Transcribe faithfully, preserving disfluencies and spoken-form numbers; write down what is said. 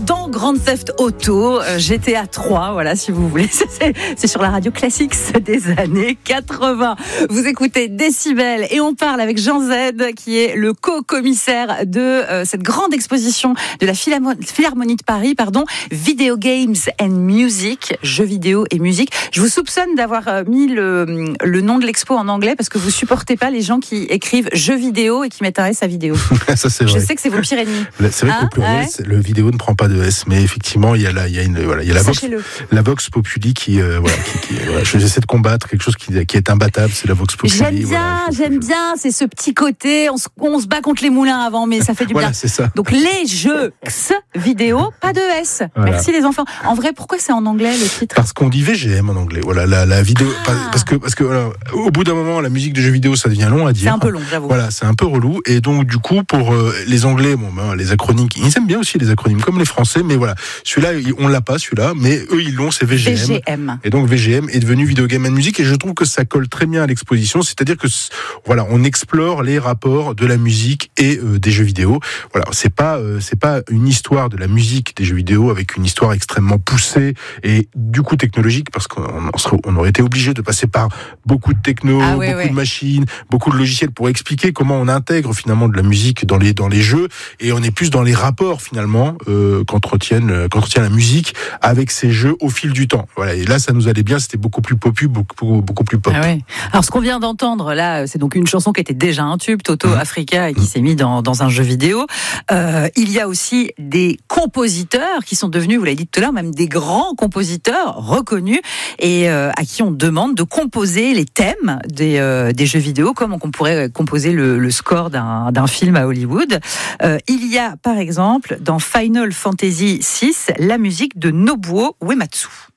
dans Grand Theft Auto, euh, G T A trois, voilà, si vous voulez. C'est, c'est sur la radio classique des années quatre-vingts. Vous écoutez Décibel et on parle avec Jean Z, qui est le co-commissaire de euh, cette grande exposition de la Philharmo- Philharmonie de Paris, pardon, Video Games and Music, jeux vidéo et musique. Je vous soupçonne d'avoir euh, mis le, le nom de l'expo en anglais parce que vous supportez pas les gens qui écrivent jeux vidéo et qui mettent un S à vidéo. Ça, c'est vrai. Je sais que c'est vos pires ennemis. C'est vrai hein qu'au pluriel, ouais. le vidéo ne prend pas de S, mais effectivement, il y a la, il y a une, voilà, il y a la vox, la vox populi qui, euh, voilà, qui, qui voilà, j'essaie de combattre quelque chose qui, qui est imbattable, c'est la vox populi. J'aime bien, voilà, j'aime bien, c'est ce petit côté, on se, on se bat contre les moulins avant, mais ça fait du voilà, bien. C'est ça. Donc les jeux X vidéo, pas de S. Voilà. Merci les enfants. En vrai, pourquoi c'est en anglais le titre ? Parce qu'on dit V G M en anglais. Voilà, la, la vidéo, ah. parce que, parce que, voilà, au bout d'un moment, la musique de jeux vidéo, ça devient long à dire. C'est un peu long, j'avoue. Voilà, c'est un peu relou. Et donc, du coup, pour euh, les Anglais, bon, ben, les acronymes, ils aiment bien aussi les acronymes, comme les Français, mais voilà, celui-là, on l'a pas, celui-là, mais eux, ils l'ont, c'est V G M. V G M. Et donc, V G M est devenu Video Game and Music, et je trouve que ça colle très bien à l'exposition, c'est-à-dire que, voilà, on explore les rapports de la musique et euh, des jeux vidéo. Voilà, c'est pas, euh, c'est pas une histoire de la musique des jeux vidéo avec une histoire extrêmement poussée et du coup technologique, parce qu'on serait, on aurait été obligé de passer par beaucoup de techno, ah ouais, beaucoup ouais. de machines, beaucoup de logiciels pour expliquer comment on intègre finalement de la musique dans les dans les jeux, et on est plus dans les rapports finalement euh, qu'entretiennent qu'entretient la musique avec ces jeux au fil du temps. Voilà, et là ça nous allait bien, c'était beaucoup plus popu, beaucoup beaucoup plus pop. Ah ouais. Alors ce qu'on vient d'entendre là, c'est donc une chanson qui était déjà un tube, Toto mmh. Africa, et qui mmh. s'est mis dans dans un jeu vidéo. Euh, il y a aussi des compositeurs qui sont devenus, vous l'avez dit tout à l'heure, même des grands compositeurs reconnus et euh, à qui on demande de composer les thèmes des, euh, des jeux vidéo, comme on pourrait composer le, le score d'un, d'un film à Hollywood. Euh, il y a par exemple dans Final Fantasy six la musique de Nobuo Uematsu.